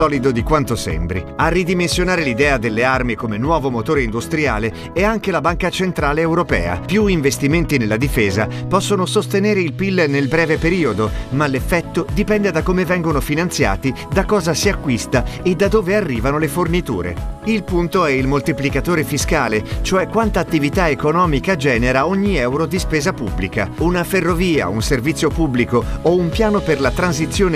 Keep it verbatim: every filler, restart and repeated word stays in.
solido di quanto sembri. A ridimensionare l'idea delle armi come nuovo motore industriale è anche la Banca Centrale Europea. Più investimenti nella difesa possono sostenere il P I L nel breve periodo, ma l'effetto dipende da come vengono finanziati, da cosa si acquista e da dove arrivano le forniture. Il punto è il moltiplicatore fiscale, cioè quanta attività economica genera ogni euro di spesa pubblica. Una ferrovia, un servizio pubblico o un piano per la transizione